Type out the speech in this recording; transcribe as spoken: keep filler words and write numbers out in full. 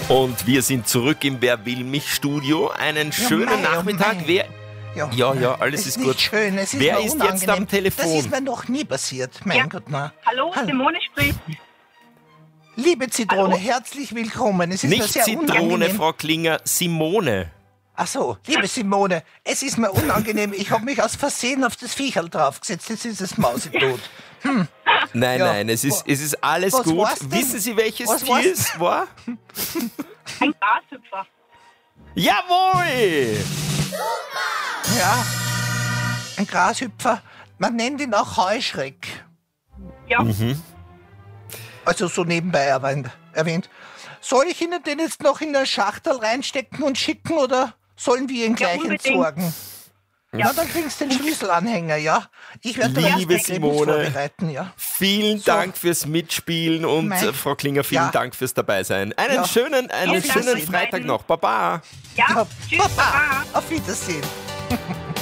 Und wir sind zurück im Wer will mich Studio. Einen schönen mei, oh Nachmittag. mei. Wer Ja, ja, alles es ist ist gut. nicht schön, es ist Wer mir ist unangenehm. jetzt am Telefon? Das ist mir noch nie passiert, mein Ja. Gott, na. Hallo, Hallo. Simone spricht. Liebe Zitrone, Hallo? herzlich willkommen. Es ist mir Nicht sehr Zitrone, unangenehm. Frau Klinger, Simone. Ach so, liebe Simone, es ist mir unangenehm. Ich habe mich aus Versehen auf das Viecherl draufgesetzt. Jetzt ist es mausetot. Nein, Ja. nein, es ist, es ist alles Was gut. war's denn? Wissen Sie, welches Was Tier war's? es war? Ein Grashüpfer. Jawohl! Ja, ein Grashüpfer. Man nennt ihn auch Heuschreck. Ja, Also so nebenbei erwähnt. erwähnt. Soll ich Ihnen den jetzt noch in eine Schachtel reinstecken und schicken oder sollen wir ihn gleich unbedingt. entsorgen? Ja. Na, dann kriegst du den Schlüsselanhänger, ja? Ich werde dann Liebe erst die Ergebnis Simone. vorbereiten, ja? Vielen Dank fürs Mitspielen und Mei. äh, Frau Klinger, vielen Ja. Dank fürs Dabeisein. Einen Ja. schönen, einen Vielen Dank schönen euch Freitag beiden. noch. Baba! ja. Ja, Tschüss, Baba, Baba. auf Wiedersehen.